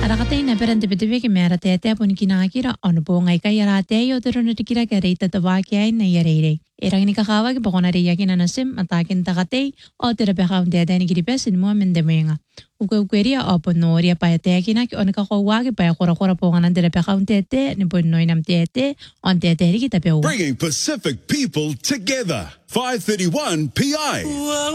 Arakatay na perante bitibig mera tete pun kinakira ono po ngay kay yarate yo tero na tikira kare tatawaki na yarere. Erang ni kakawag bako na riyakin na nasim atakin takatay o tera bakaw dede ni giripesin mo mendemenga. Ukweria opo noria pa yateki na ki ono kakawagi pa yakora po nga nandere bakaw tete ni po noy nam tete on tete ri kita pe. Bringing Pacific people together. 531 PI.